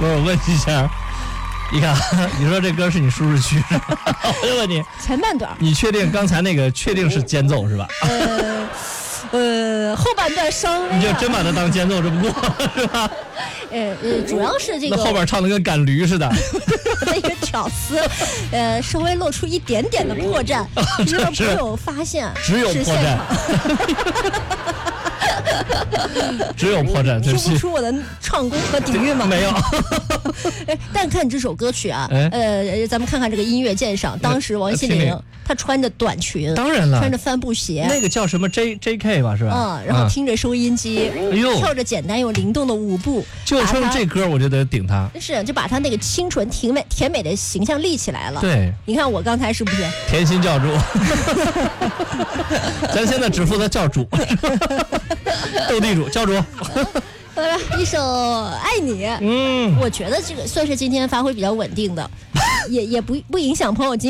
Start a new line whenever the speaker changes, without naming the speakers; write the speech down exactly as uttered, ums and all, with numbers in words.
不是我问一下，你看，你说这歌是你舒适区，我就问你，
前半段，
你确定刚才那个确定是间奏是吧？
呃呃，后半段稍微、啊，
你就真把它当间奏这么过是吧？
呃呃，主要是这个
那后边唱的跟赶驴似的，
那个挑丝，呃，稍微露出一点点的破绽，因为朋友发现
只有破绽。只有破绽，
听不出我的唱功和底蕴吗？
没有。
哎，但看这首歌曲啊，呃，咱们看看这个音乐鉴赏，当时王心凌她穿着短裙，
当然了，
穿着帆布鞋，
那个叫什么 J J K 吧，是吧？
嗯，然后听着收音机，
哎呦，
跳着简单又灵动的舞步，
就冲这歌我就得顶她。
是，就把她那个清纯甜美甜美的形象立起来了。
对，
你看我刚才是不是
甜心教主？咱现在只负责教主。斗地主教主，
好了，一首《爱你》，
嗯，
我觉得这个算是今天发挥比较稳定的，也也不不影响朋友今